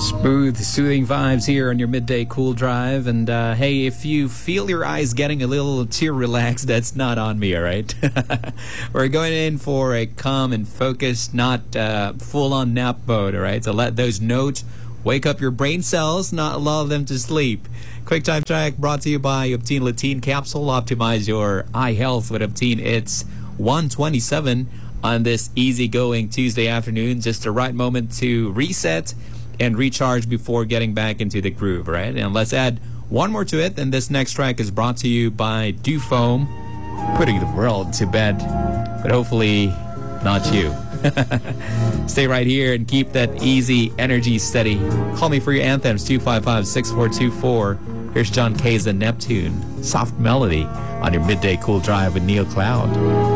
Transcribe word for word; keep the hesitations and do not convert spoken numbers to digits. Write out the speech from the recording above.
Smooth, soothing vibes here on your midday cool drive. And uh, hey, if you feel your eyes getting a little too relaxed, that's not on me, all right? We're going in for a calm and focused, not uh, full-on nap mode, all right? So let those notes wake up your brain cells, not allow them to sleep. Quick time track brought to you by Optine Lutein Capsule. Optimize your eye health with Optine. It's one twenty-seven on this easygoing Tuesday afternoon. Just the right moment to reset and recharge before getting back into the groove, right? And let's add one more to it. And this next track is brought to you by Dew Foam, putting the world to bed, but hopefully not you. Stay right here and keep that easy energy steady. Call me for your anthems, two five five, six four two four. Here's John K's The Neptune, soft melody on your midday cool drive with Neil Cloud.